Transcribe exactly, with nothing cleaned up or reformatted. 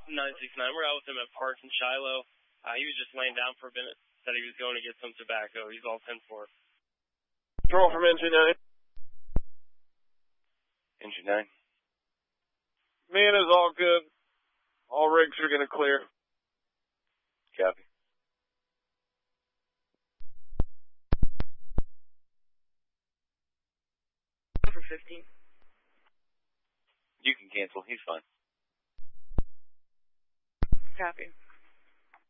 nine six nine, we're out with him at Parks and Shiloh. Uh, he was just laying down for a minute. Said he was going to get some tobacco. He's all ten four. Control from engine nine. Engine nine. Man is all good. All rigs are going to clear. Copy. For fifteen. You can cancel. He's fine. Copy.